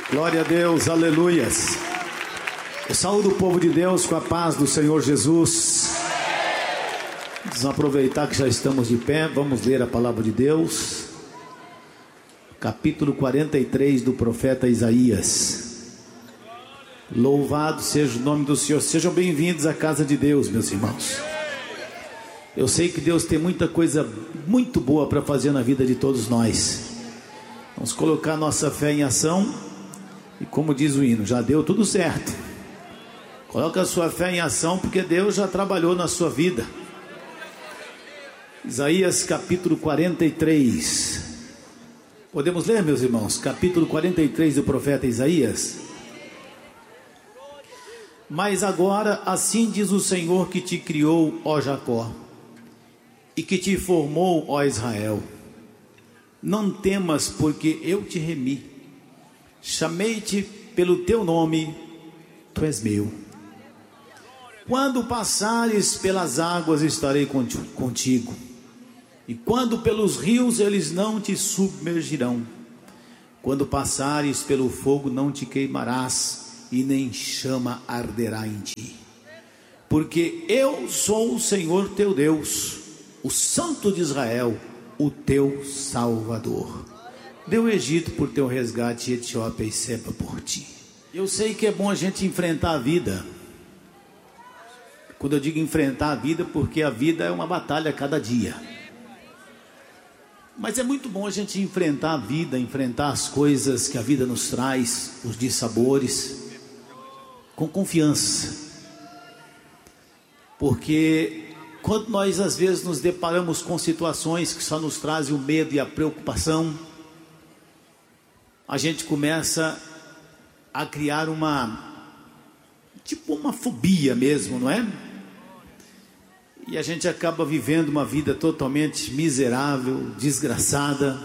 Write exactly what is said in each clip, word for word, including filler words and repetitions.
Glória a Deus, aleluias. Eu saúdo o povo de Deus com a paz do Senhor Jesus. Vamos aproveitar que já estamos de pé, vamos ler a palavra de Deus. Capítulo quarenta e três do profeta Isaías. Louvado seja o nome do Senhor. Sejam bem-vindos à casa de Deus, meus irmãos. Eu sei que Deus tem muita coisa muito boa para fazer na vida de todos nós. Vamos colocar nossa fé em ação. E como diz o hino, já deu tudo certo. Coloca a sua fé em ação, porque Deus já trabalhou na sua vida. Isaías capítulo quarenta e três. Podemos ler, meus irmãos? Capítulo quarenta e três do profeta Isaías. Mas agora assim diz o Senhor que te criou, ó Jacó, e que te formou, ó Israel: não temas, porque eu te remi. Chamei-te pelo teu nome, tu és meu. Quando passares pelas águas, estarei contigo, e quando pelos rios, eles não te submergirão. Quando passares pelo fogo, não te queimarás, e nem chama arderá em ti. Porque eu sou o Senhor teu Deus, o Santo de Israel, o teu Salvador. Deu o Egito por teu resgate, e Etiópia e Seba por ti. Eu sei que é bom a gente enfrentar a vida. Quando eu digo enfrentar a vida, porque a vida é uma batalha a cada dia. Mas é muito bom a gente enfrentar a vida, enfrentar as coisas que a vida nos traz, os dissabores, com confiança. Porque quando nós às vezes nos deparamos com situações que só nos trazem o medo e a preocupação, a gente começa a criar uma, tipo uma fobia mesmo, não é? E a gente acaba vivendo uma vida totalmente miserável, desgraçada.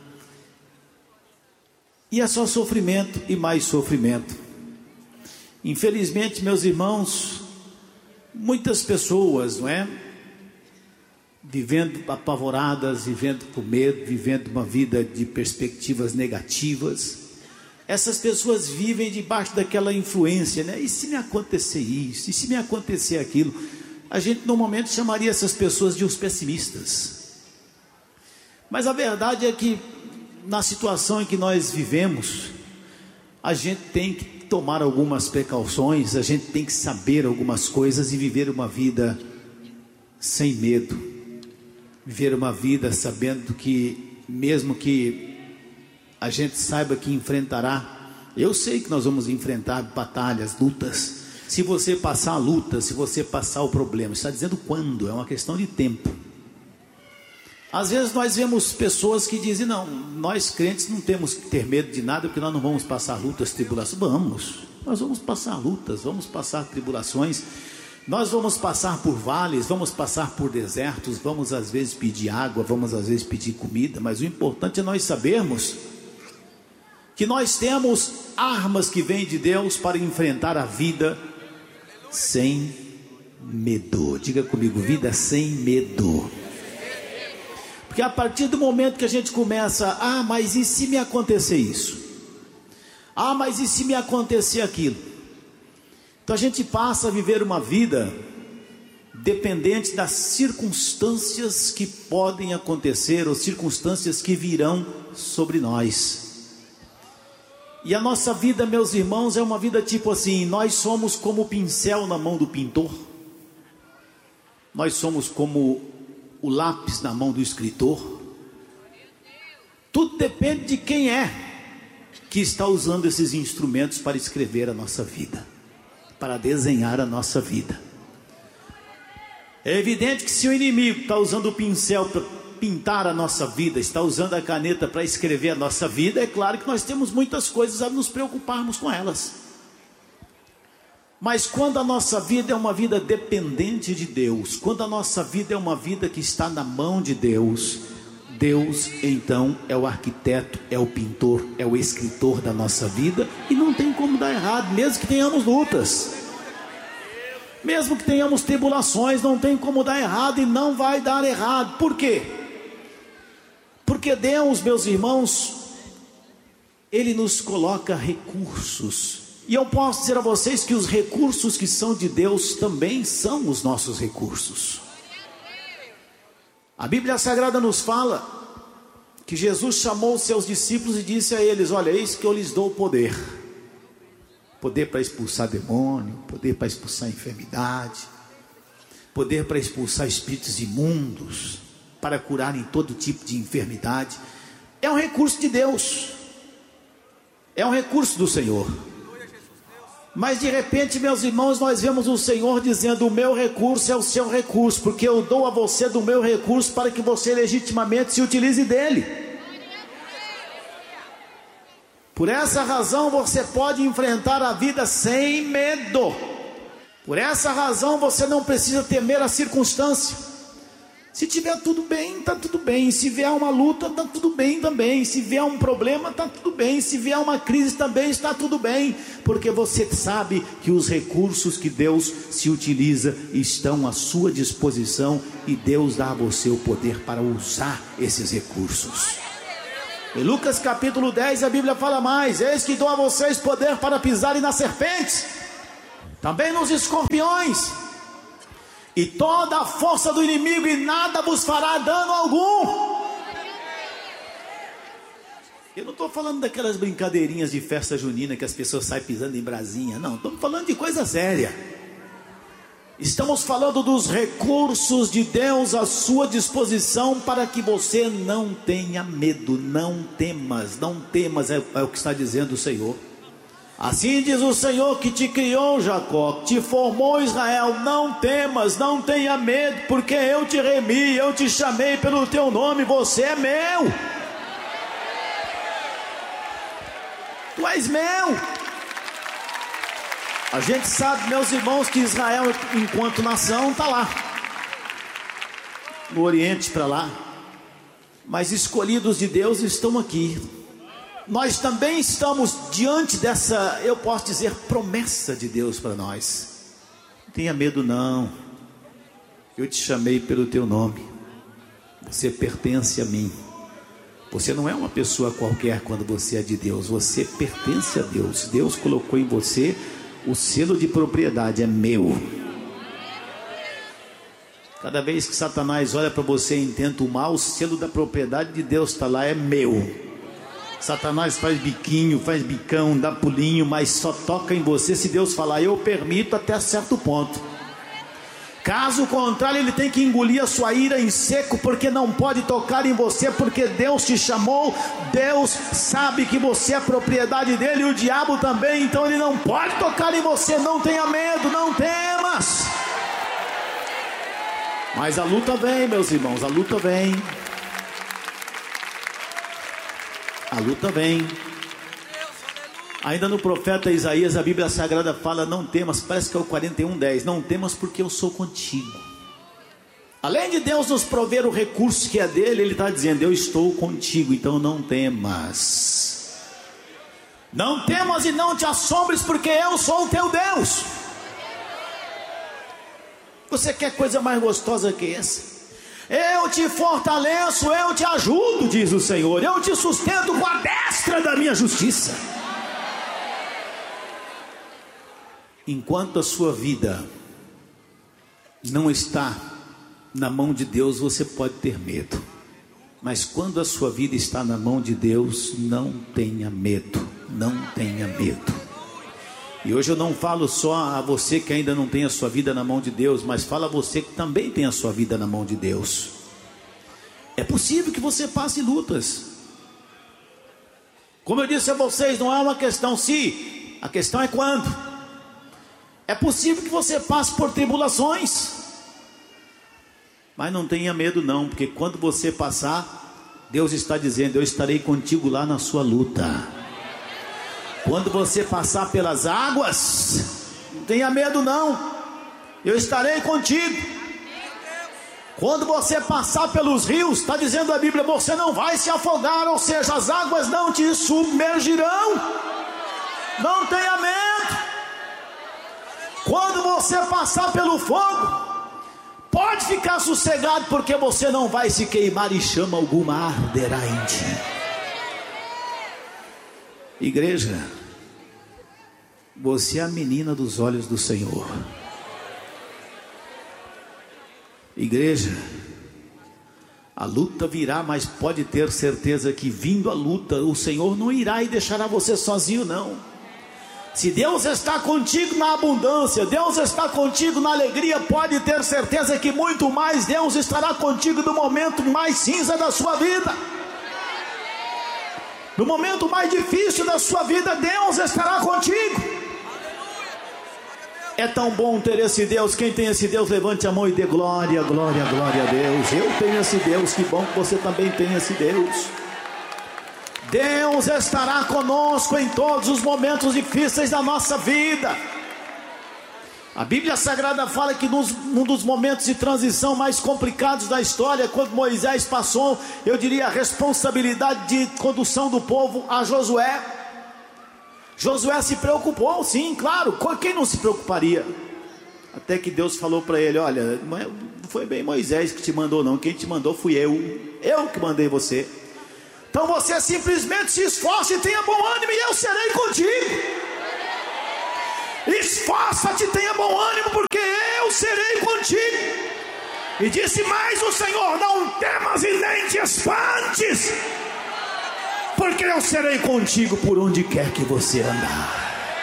E é só sofrimento e mais sofrimento. Infelizmente, meus irmãos, muitas pessoas, não é? Vivendo apavoradas, vivendo com medo, vivendo uma vida de perspectivas negativas. Essas pessoas vivem debaixo daquela influência, né? E se me acontecer isso? E se me acontecer aquilo? A gente normalmente chamaria essas pessoas de os pessimistas. Mas a verdade é que na situação em que nós vivemos, a gente tem que tomar algumas precauções, a gente tem que saber algumas coisas e viver uma vida sem medo. Viver uma vida sabendo que, mesmo que a gente saiba que enfrentará, eu sei que nós vamos enfrentar batalhas, lutas. Se você passar a luta, se você passar o problema, está dizendo quando, é uma questão de tempo. Às vezes nós vemos pessoas que dizem: não, nós crentes não temos que ter medo de nada, porque nós não vamos passar lutas, tribulações. Vamos, nós vamos passar lutas, vamos passar tribulações. Nós vamos passar por vales, vamos passar por desertos, vamos às vezes pedir água, vamos às vezes pedir comida, mas o importante é nós sabermos que nós temos armas que vêm de Deus para enfrentar a vida sem medo. Diga comigo, vida sem medo. Porque a partir do momento que a gente começa: ah, mas e se me acontecer isso? Ah, mas e se me acontecer aquilo? Então a gente passa a viver uma vida dependente das circunstâncias que podem acontecer, ou circunstâncias que virão sobre nós. E a nossa vida, meus irmãos, é uma vida tipo assim: nós somos como o pincel na mão do pintor, nós somos como o lápis na mão do escritor. Tudo depende de quem é que está usando esses instrumentos para escrever a nossa vida, para desenhar a nossa vida. É evidente que se o inimigo está usando o pincel para pintar a nossa vida, está usando a caneta para escrever a nossa vida, é claro que nós temos muitas coisas a nos preocuparmos com elas. Mas quando a nossa vida é uma vida dependente de Deus, quando a nossa vida é uma vida que está na mão de Deus, Deus então é o arquiteto, é o pintor, é o escritor da nossa vida, e não tem como dar errado, mesmo que tenhamos lutas, mesmo que tenhamos tribulações, não tem como dar errado, e não vai dar errado. Por quê? Porque Deus, meus irmãos, Ele nos coloca recursos. E eu posso dizer a vocês que os recursos que são de Deus também são os nossos recursos. A Bíblia Sagrada nos fala que Jesus chamou os seus discípulos e disse a eles: olha, eis que eu lhes dou poder. Poder para expulsar demônio, poder para expulsar enfermidade, poder para expulsar espíritos imundos, para curarem todo tipo de enfermidade. É um recurso de Deus, é um recurso do Senhor. Mas de repente, meus irmãos, nós vemos o Senhor dizendo: o meu recurso é o seu recurso, porque eu dou a você do meu recurso para que você legitimamente se utilize dele. Por essa razão você pode enfrentar a vida sem medo. Por essa razão você não precisa temer a circunstância. Se tiver tudo bem, está tudo bem. Se vier uma luta, está tudo bem também. Se vier um problema, está tudo bem. Se vier uma crise, também está tudo bem. Porque você sabe que os recursos que Deus se utiliza estão à sua disposição. E Deus dá a você o poder para usar esses recursos. Em Lucas capítulo dez, a Bíblia fala mais: eis que dou a vocês poder para pisarem nas serpentes, também nos escorpiões, e toda a força do inimigo, e nada vos fará dano algum. Eu não estou falando daquelas brincadeirinhas de festa junina que as pessoas saem pisando em brasinha, não, estamos falando de coisa séria. Estamos falando dos recursos de Deus à sua disposição para que você não tenha medo. Não temas, não temas, é, é o que está dizendo o Senhor. Assim diz o Senhor que te criou, Jacó, que te formou, Israel: não temas, não tenha medo, porque eu te remi, eu te chamei pelo teu nome, você é meu. Tu és meu. A gente sabe, meus irmãos, que Israel, enquanto nação, está lá, no Oriente para lá, mas escolhidos de Deus estão aqui. Nós também estamos diante dessa, eu posso dizer, promessa de Deus para nós. Não tenha medo não, eu te chamei pelo teu nome, você pertence a mim. Você não é uma pessoa qualquer quando você é de Deus, você pertence a Deus. Deus colocou em você o selo de propriedade, é meu. Cada vez que Satanás olha para você e intenta o mal, o selo da propriedade de Deus está lá, é meu. Satanás faz biquinho, faz bicão, dá pulinho, mas só toca em você se Deus falar: eu permito até certo ponto. Caso contrário, ele tem que engolir a sua ira em seco, porque não pode tocar em você, porque Deus te chamou. Deus sabe que você é propriedade dele, e o diabo também, então ele não pode tocar em você. Não tenha medo, não temas. Mas a luta vem, meus irmãos, a luta vem. A luta vem. Ainda no profeta Isaías, a Bíblia Sagrada fala: não temas, parece que é o quarenta e um, dez, não temas porque eu sou contigo. Além de Deus nos prover o recurso que é dele, ele está dizendo: eu estou contigo, então não temas. Não temas e não te assombres, porque eu sou o teu Deus. Você quer coisa mais gostosa que essa? Eu te fortaleço, eu te ajudo, diz o Senhor, eu te sustento com a destra da minha justiça. Enquanto a sua vida não está na mão de Deus, você pode ter medo. Mas quando a sua vida está na mão de Deus, não tenha medo, não tenha medo. E hoje eu não falo só a você que ainda não tem a sua vida na mão de Deus, mas falo a você que também tem a sua vida na mão de Deus. É possível que você passe lutas. Como eu disse a vocês, não é uma questão se, a questão é quando. É possível que você passe por tribulações, mas não tenha medo não, porque quando você passar, Deus está dizendo: eu estarei contigo lá na sua luta. Quando você passar pelas águas, não tenha medo não, eu estarei contigo. Quando você passar pelos rios, está dizendo a Bíblia, você não vai se afogar, ou seja, as águas não te submergirão. Não tenha medo. Quando você passar pelo fogo, pode ficar sossegado, porque você não vai se queimar e chama alguma arderá em ti. Igreja, você é a menina dos olhos do Senhor. Igreja, a luta virá, mas pode ter certeza que vindo a luta, o Senhor não irá e deixará você sozinho, não. Se Deus está contigo na abundância, Deus está contigo na alegria, pode ter certeza que muito mais Deus estará contigo no momento mais cinza da sua vida. No momento mais difícil da sua vida, Deus estará contigo. É tão bom ter esse Deus. Quem tem esse Deus, levante a mão e dê glória, glória, glória a Deus. Eu tenho esse Deus, que bom que você também tem esse Deus. Deus estará conosco em todos os momentos difíceis da nossa vida. A Bíblia Sagrada fala que nos, num dos momentos de transição mais complicados da história, quando Moisés passou, eu diria, a responsabilidade de condução do povo a Josué. Josué se preocupou, sim, claro, quem não se preocuparia? Até que Deus falou para ele: olha, não foi bem Moisés que te mandou não, quem te mandou fui eu, eu que mandei você. Então você simplesmente se esforce e tenha bom ânimo, e eu serei contigo. Esforça-te, tenha bom ânimo, porque eu serei contigo. E disse mais o Senhor: não temas e nem te espantes, porque eu serei contigo por onde quer que você andar.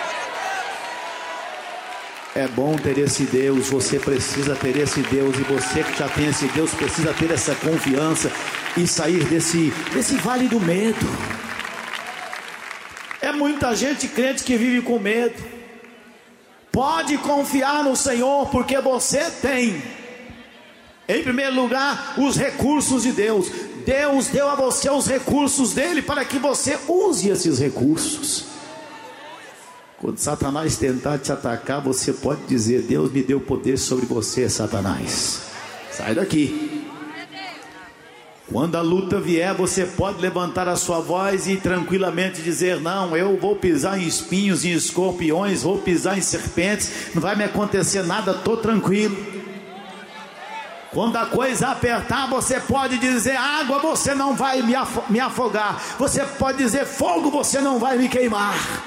É bom ter esse Deus, você precisa ter esse Deus, e você que já tem esse Deus precisa ter essa confiança e sair desse, desse vale do medo. É muita gente crente que vive com medo. Pode confiar no Senhor, porque você tem, em primeiro lugar, os recursos de Deus. Deus deu a você os recursos dele para que você use esses recursos. Quando Satanás tentar te atacar, você pode dizer: Deus me deu poder sobre você, Satanás. Sai daqui. Quando a luta vier, você pode levantar a sua voz e tranquilamente dizer: não, eu vou pisar em espinhos, em escorpiões, vou pisar em serpentes, não vai me acontecer nada, estou tranquilo. Quando a coisa apertar, você pode dizer: água, você não vai me afo- me afogar. Você pode dizer: fogo, você não vai me queimar.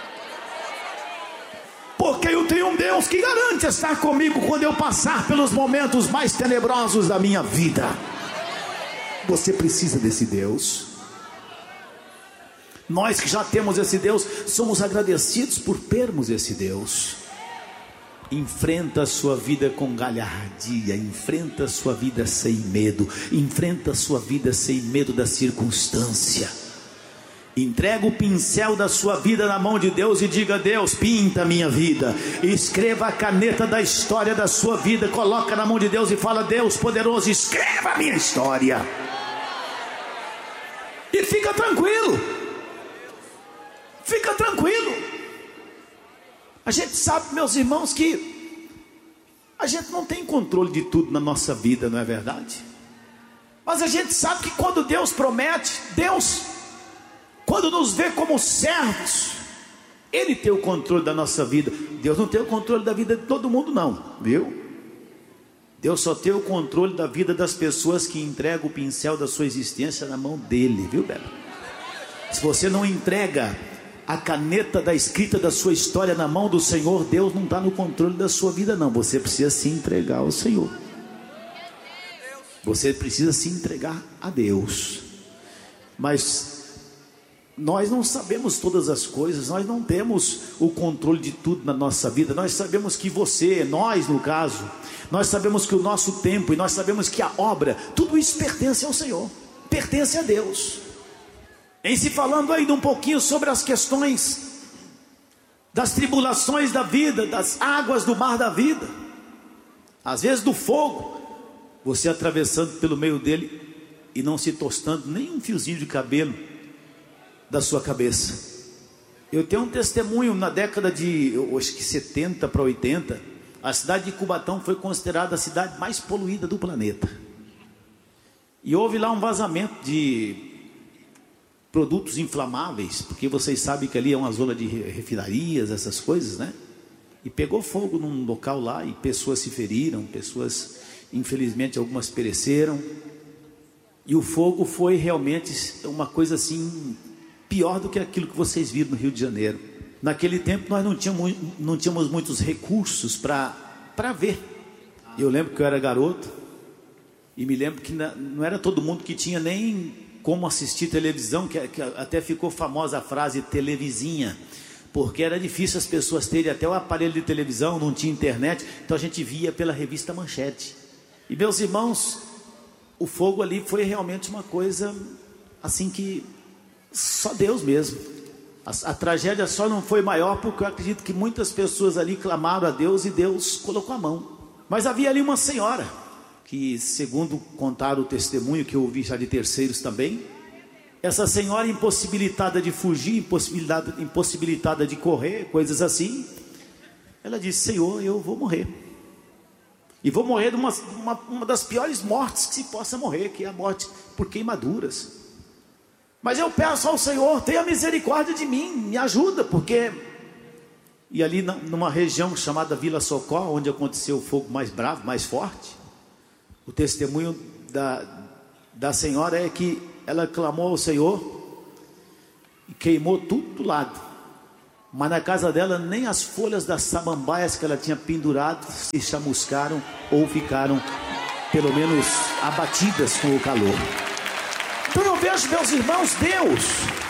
Porque eu tenho um Deus que garante estar comigo quando eu passar pelos momentos mais tenebrosos da minha vida. Você precisa desse Deus. Nós que já temos esse Deus, somos agradecidos por termos esse Deus. Enfrenta a sua vida com galhardia, enfrenta a sua vida sem medo, enfrenta a sua vida sem medo da circunstância. Entrega o pincel da sua vida na mão de Deus e diga: Deus, pinta a minha vida. Escreva a caneta da história da sua vida, coloca na mão de Deus e fala: Deus poderoso, escreva a minha história. E fica tranquilo. Fica tranquilo. A gente sabe, meus irmãos, que a gente não tem controle de tudo na nossa vida, não é verdade? Mas a gente sabe que quando Deus promete, Deus, quando nos vê como servos, Ele tem o controle da nossa vida. Deus não tem o controle da vida de todo mundo não, viu? Deus só tem o controle da vida das pessoas que entregam o pincel da sua existência na mão dele, viu, Bela? Se você não entrega a caneta da escrita da sua história na mão do Senhor, Deus não está no controle da sua vida não. Você precisa se entregar ao Senhor. Você precisa se entregar a Deus. Mas nós não sabemos todas as coisas, nós não temos o controle de tudo na nossa vida. Nós sabemos que você, nós no caso, nós sabemos que o nosso tempo, e nós sabemos que a obra, tudo isso pertence ao Senhor, pertence a Deus. Em se falando ainda um pouquinho sobre as questões das tribulações da vida, das águas do mar da vida, às vezes do fogo, você atravessando pelo meio dele e não se tostando nem um fiozinho de cabelo da sua cabeça. Eu tenho um testemunho. Na década de, eu acho que setenta para oitenta, a cidade de Cubatão foi considerada a cidade mais poluída do planeta. E houve lá um vazamento de produtos inflamáveis, porque vocês sabem que ali é uma zona de refinarias, essas coisas, né? E pegou fogo num local lá e pessoas se feriram, pessoas, infelizmente, algumas pereceram. E o fogo foi realmente uma coisa assim pior do que aquilo que vocês viram no Rio de Janeiro. Naquele tempo nós não tínhamos, não tínhamos muitos recursos para para ver. Eu lembro que eu era garoto e me lembro que não era todo mundo que tinha nem como assistir televisão, que, que até ficou famosa a frase televizinha, porque era difícil as pessoas terem até o aparelho de televisão, não tinha internet, então a gente via pela revista Manchete. E meus irmãos, o fogo ali foi realmente uma coisa assim que só Deus mesmo. A, a tragédia só não foi maior porque eu acredito que muitas pessoas ali clamaram a Deus e Deus colocou a mão. Mas havia ali uma senhora que, segundo contaram o testemunho que eu ouvi já de terceiros também, essa senhora impossibilitada de fugir, impossibilitada, impossibilitada de correr, coisas assim, ela disse: Senhor, eu vou morrer. E vou morrer de uma, uma, uma das piores mortes que se possa morrer, que é a morte por queimaduras. Mas eu peço ao Senhor, tenha misericórdia de mim, me ajuda, porque... E ali numa região chamada Vila Socorro, onde aconteceu o fogo mais bravo, mais forte, o testemunho da, da senhora é que ela clamou ao Senhor e queimou tudo do lado. Mas na casa dela nem as folhas das samambaias que ela tinha pendurado se chamuscaram ou ficaram pelo menos abatidas com o calor. Então eu vejo, meus irmãos, Deus,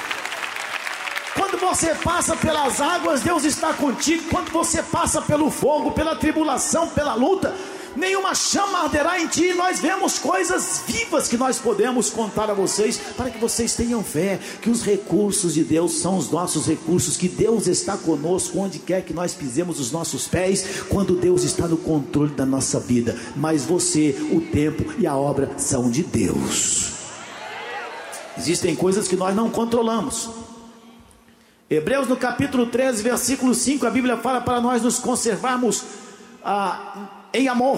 quando você passa pelas águas, Deus está contigo. Quando você passa pelo fogo, pela tribulação, pela luta, nenhuma chama arderá em ti. Nós vemos coisas vivas que nós podemos contar a vocês, para que vocês tenham fé, que os recursos de Deus são os nossos recursos, que Deus está conosco onde quer que nós pisemos os nossos pés, quando Deus está no controle da nossa vida. Mas você, o tempo e a obra são de Deus. Existem coisas que nós não controlamos. Hebreus no capítulo treze, versículo cinco, a Bíblia fala para nós nos conservarmos ah, em amor,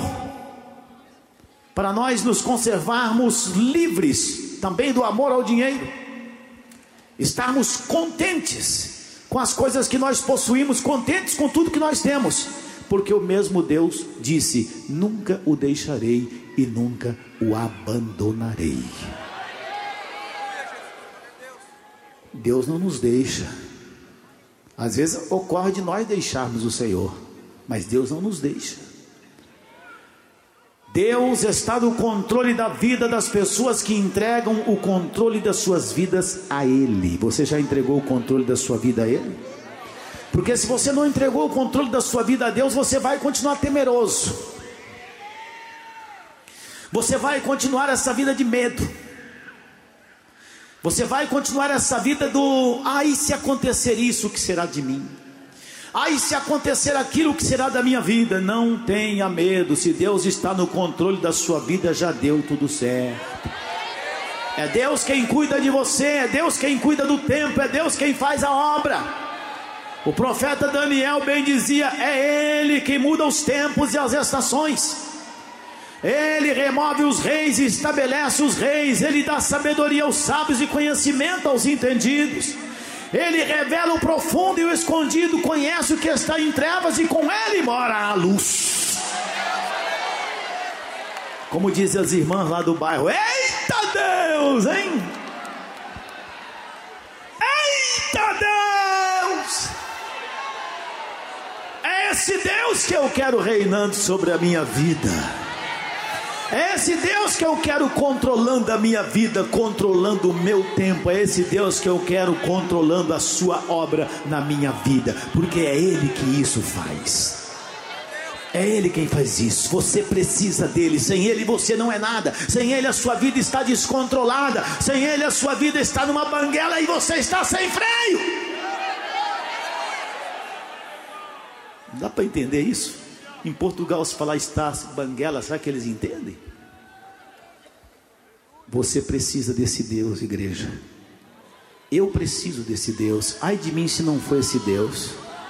para nós nos conservarmos livres também do amor ao dinheiro, estarmos contentes com as coisas que nós possuímos, contentes com tudo que nós temos, porque o mesmo Deus disse: nunca o deixarei e nunca o abandonarei. Deus não nos deixa. Às vezes ocorre de nós deixarmos o Senhor, mas Deus não nos deixa. Deus está no controle da vida das pessoas que entregam o controle das suas vidas a Ele. Você já entregou o controle da sua vida a Ele? Porque se você não entregou o controle da sua vida a Deus, você vai continuar temeroso, você vai continuar essa vida de medo, você vai continuar essa vida do: ai, se acontecer isso, o que será de mim? Ai, se acontecer aquilo, o que será da minha vida? Não tenha medo, se Deus está no controle da sua vida, já deu tudo certo. É Deus quem cuida de você, é Deus quem cuida do tempo, é Deus quem faz a obra. O profeta Daniel bem dizia: é Ele quem muda os tempos e as estações. Ele remove os reis e estabelece os reis. Ele dá sabedoria aos sábios e conhecimento aos entendidos. Ele revela o profundo e o escondido, conhece o que está em trevas e com Ele mora a luz. Como dizem as irmãs lá do bairro: eita Deus, hein? Eita Deus! É esse Deus que eu quero reinando sobre a minha vida. É esse Deus que eu quero controlando a minha vida, controlando o meu tempo. É esse Deus que eu quero controlando a sua obra na minha vida, porque é Ele que isso faz. É Ele quem faz isso. Você precisa dele. Sem Ele você não é nada. Sem Ele a sua vida está descontrolada. Sem Ele a sua vida está numa banguela e você está sem freio. Não dá para entender isso? Em Portugal, se falar está banguela, será que eles entendem? Você precisa desse Deus, igreja. Eu preciso desse Deus. Ai de mim se não for esse Deus.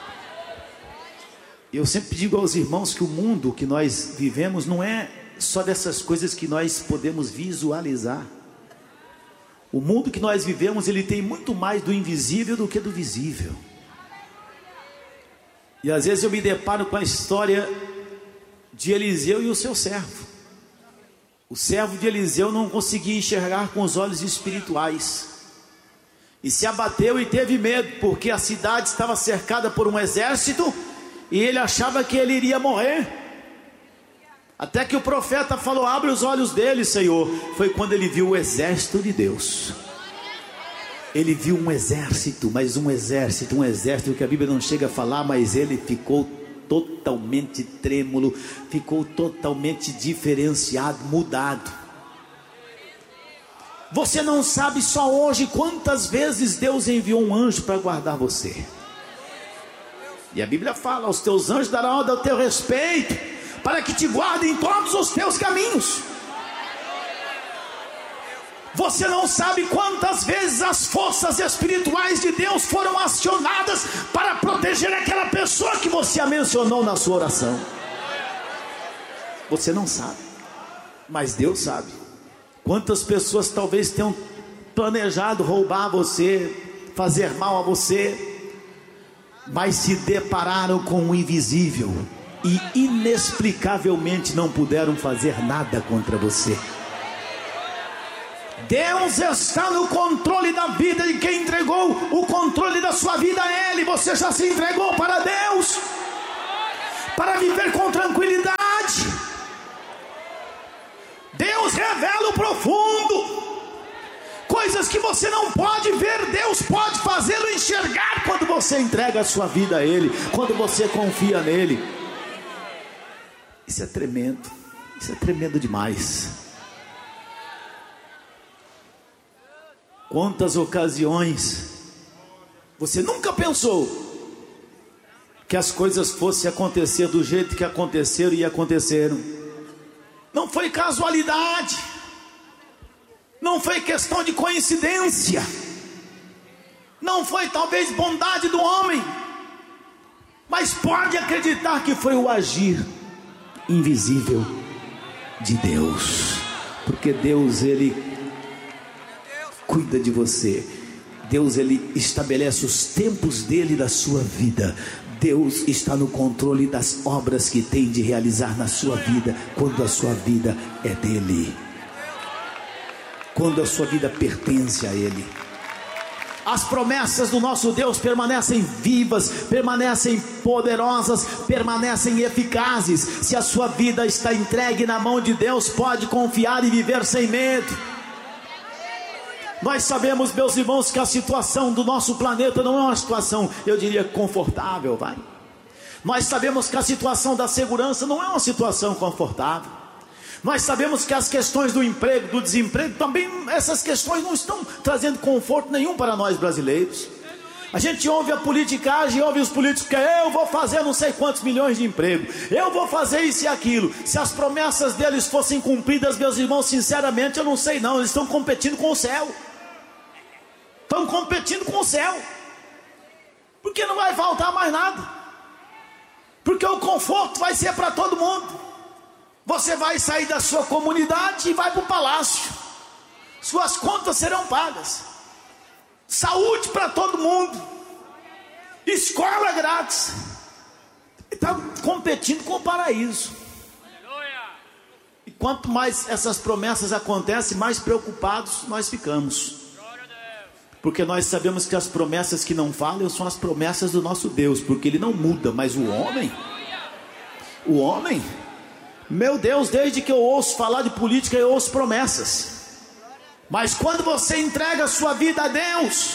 Eu sempre digo aos irmãos que o mundo que nós vivemos não é só dessas coisas que nós podemos visualizar. O mundo que nós vivemos, ele tem muito mais do invisível do que do visível. E às vezes eu me deparo com a história de Eliseu e o seu servo. O servo de Eliseu não conseguia enxergar com os olhos espirituais. e se abateu e teve medo, porque a cidade estava cercada por um exército, e ele achava que ele iria morrer, até que o profeta falou: abre os olhos dele, Senhor. Foi quando ele viu o exército de Deus. Ele viu um exército, mas um exército, um exército que a Bíblia não chega a falar, mas ele ficou totalmente trêmulo, ficou totalmente diferenciado, mudado. Você não sabe só hoje quantas vezes Deus enviou um anjo para guardar você. E a Bíblia fala: os teus anjos darão ordem ao teu respeito, para que te guardem em todos os teus caminhos. Você não sabe quantas vezes as forças espirituais de Deus foram acionadas para proteger aquela pessoa que você a mencionou na sua oração. Você não sabe, mas Deus sabe. Quantas pessoas talvez tenham planejado roubar você, fazer mal a você, mas se depararam com o invisível e inexplicavelmente não puderam fazer nada contra você. Deus está no controle da vida de quem entregou o controle da sua vida a Ele. Você já se entregou para Deus, para viver com tranquilidade. Deus revela o profundo, coisas que você não pode ver, Deus pode fazê-lo enxergar quando você entrega a sua vida a Ele, quando você confia nele. Isso é tremendo, isso é tremendo demais. Quantas ocasiões você nunca pensou que as coisas fossem acontecer do jeito que aconteceram e aconteceram? Não foi casualidade, não foi questão de coincidência, não foi talvez bondade do homem, mas pode acreditar que foi o agir invisível de Deus, porque Deus, Ele cuida de você. Deus, Ele estabelece os tempos dele da sua vida. Deus está no controle das obras que tem de realizar na sua vida, quando a sua vida é dele, quando a sua vida pertence a Ele. As promessas do nosso Deus permanecem vivas, permanecem poderosas, permanecem eficazes. Se a sua vida está entregue na mão de Deus, pode confiar e viver sem medo. Nós sabemos, meus irmãos, que a situação do nosso planeta não é uma situação, eu diria, confortável, vai. Nós sabemos que a situação da segurança não é uma situação confortável. Nós sabemos que as questões do emprego, do desemprego, também essas questões não estão trazendo conforto nenhum para nós brasileiros. A gente ouve a politicagem, ouve os políticos que eu vou fazer não sei quantos milhões de emprego, eu vou fazer isso e aquilo. Se as promessas deles fossem cumpridas, meus irmãos, sinceramente eu não sei não, eles estão competindo com o céu. Estão competindo com o céu, porque não vai faltar mais nada, porque o conforto vai ser para todo mundo. Você vai sair da sua comunidade e vai para o palácio, suas contas serão pagas, saúde para todo mundo, escola grátis. Está competindo com o paraíso. E quanto mais essas promessas acontecem, mais preocupados nós ficamos, porque nós sabemos que as promessas que não falham são as promessas do nosso Deus, porque Ele não muda. Mas o homem, o homem, meu Deus, desde que eu ouço falar de política, eu ouço promessas. Mas quando você entrega a sua vida a Deus,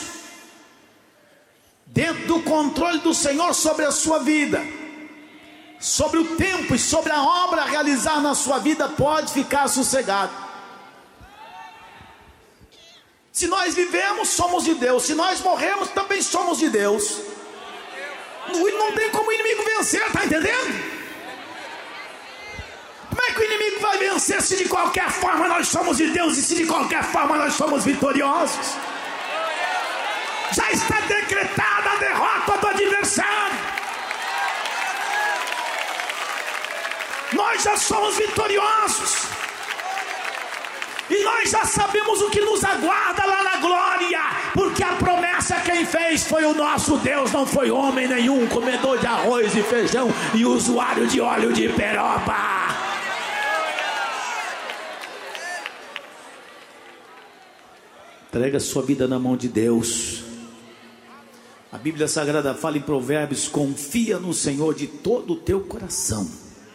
dentro do controle do Senhor sobre a sua vida, sobre o tempo e sobre a obra a realizar na sua vida, pode ficar sossegado. Se nós vivemos, somos de Deus. Se nós morremos, também somos de Deus. Não, não tem como o inimigo vencer, está entendendo? Como é que o inimigo vai vencer se de qualquer forma nós somos de Deus e se de qualquer forma nós somos vitoriosos? Já está decretada a derrota do adversário. Nós já somos vitoriosos. E nós já sabemos o que nos aguarda lá na glória, porque a promessa quem fez foi o nosso Deus, não foi homem nenhum, comedor de arroz e feijão e usuário de óleo de peroba. Entrega a sua vida na mão de Deus. A Bíblia Sagrada fala em Provérbios: confia no Senhor de todo o teu coração,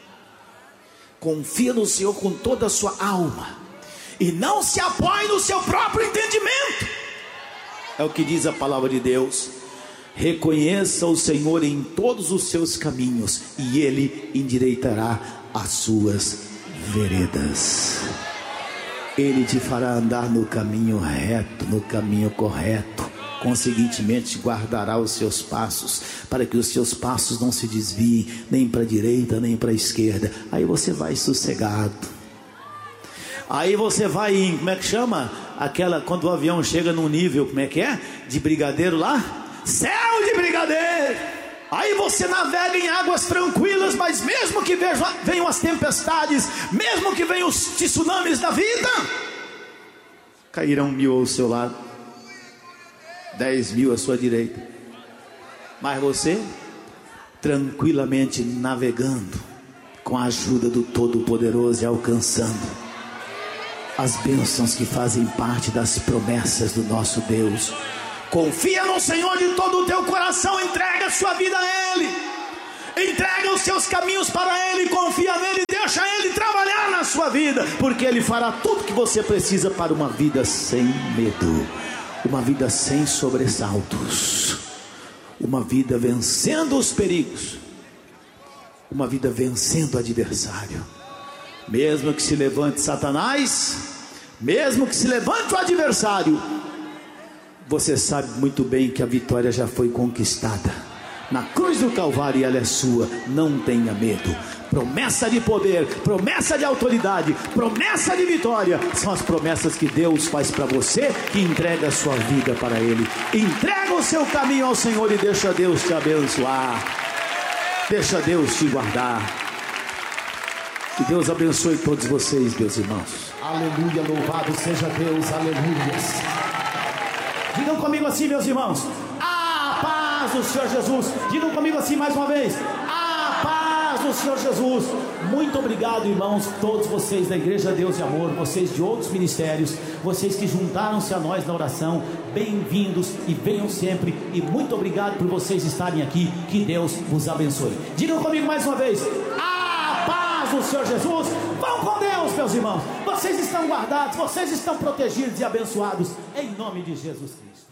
confia no Senhor com toda a sua alma, e não se apoie no seu próprio entendimento. É o que diz a palavra de Deus. Reconheça o Senhor em todos os seus caminhos, e Ele endireitará as suas veredas. Ele te fará andar no caminho reto, no caminho correto. Conseguintemente guardará os seus passos, para que os seus passos não se desviem nem para a direita nem para a esquerda. Aí você vai sossegado. Aí você vai em, como é que chama? Aquela, quando o avião chega num nível, como é que é? De brigadeiro lá? Céu de brigadeiro. Aí você navega em águas tranquilas, mas mesmo que venham as tempestades, mesmo que venham os tsunamis da vida, cairão mil ao seu lado, dez mil à sua direita, mas você tranquilamente navegando com a ajuda do Todo-Poderoso e alcançando as bênçãos que fazem parte das promessas do nosso Deus. Confia no Senhor de todo o teu coração, entrega a sua vida a Ele, entrega os seus caminhos para Ele, confia nele, deixa Ele trabalhar na sua vida, porque Ele fará tudo que você precisa para uma vida sem medo, uma vida sem sobressaltos, uma vida vencendo os perigos, uma vida vencendo o adversário. Mesmo que se levante Satanás, mesmo que se levante o adversário, você sabe muito bem que a vitória já foi conquistada na cruz do Calvário, e ela é sua. Não tenha medo. Promessa de poder, promessa de autoridade, promessa de vitória, são as promessas que Deus faz para você, que entrega a sua vida para Ele. Entrega o seu caminho ao Senhor e deixa Deus te abençoar, deixa Deus te guardar. Que Deus abençoe todos vocês, meus irmãos. Aleluia, louvado seja Deus, aleluia. Digam comigo assim, meus irmãos: a paz do Senhor Jesus. Digam comigo assim mais uma vez: a paz do Senhor Jesus. Muito obrigado, irmãos, todos vocês da Igreja Deus e Amor, vocês de outros ministérios, vocês que juntaram-se a nós na oração. Bem-vindos e venham sempre, e muito obrigado por vocês estarem aqui. Que Deus vos abençoe. Digam comigo mais uma vez: a paz do Senhor Jesus. Vão com Deus, meus irmãos. Vocês estão guardados, vocês estão protegidos e abençoados em nome de Jesus Cristo.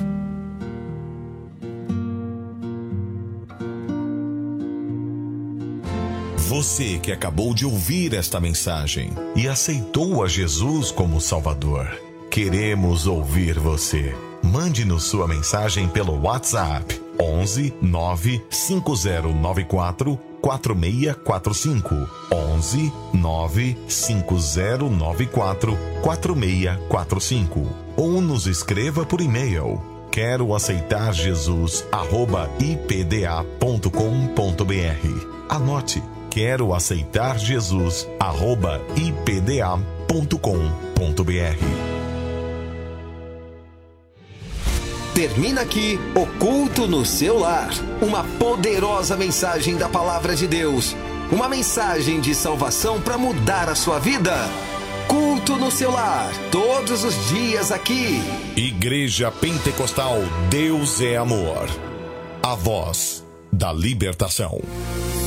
Você que acabou de ouvir esta mensagem e aceitou a Jesus como Salvador, queremos ouvir você. Mande-nos sua mensagem pelo WhatsApp onze nove cinco zero nove quatro quatro seis quatro cinco, onze nove cinco zero nove quatro quatro seis quatro cinco, ou nos escreva por e-mail: quero aceitar Jesus arroba i p d a ponto com ponto b r. Anote: quero aceitar Jesus arroba i p d a ponto com ponto b r. Termina aqui o Culto no Seu Lar, uma poderosa mensagem da Palavra de Deus, uma mensagem de salvação para mudar a sua vida. Culto no Seu Lar, todos os dias aqui. Igreja Pentecostal Deus é Amor, a voz da libertação.